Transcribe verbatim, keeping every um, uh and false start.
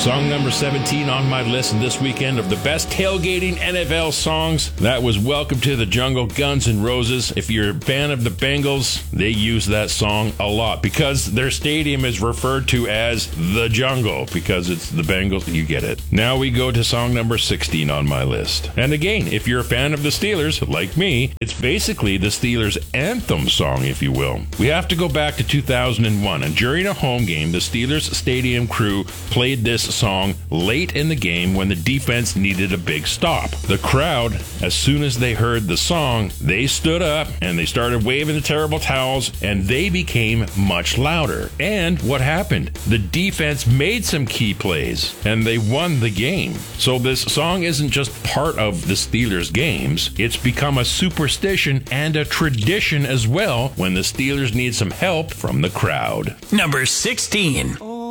Song number seventeen on my list this weekend of the best tailgating N F L songs. That was Welcome to the Jungle, Guns N' Roses. If you're a fan of the Bengals, they use that song a lot because their stadium is referred to as the Jungle because it's the Bengals. You get it. Now we go to song number sixteen on my list. And again, if you're a fan of the Steelers, like me, it's basically the Steelers' anthem song, if you will. We have to go back to two thousand one, and during a home game, the Steelers stadium crew played this song late in the game when the defense needed a big stop. The crowd, as soon as they heard the song, they stood up and they started waving the terrible towels, and they became much louder. And what happened? The defense made some key plays, and they won the game. So this song isn't just part of the Steelers' games, it's become a superstition and a tradition as well when the Steelers need some help from the crowd. Number sixteen.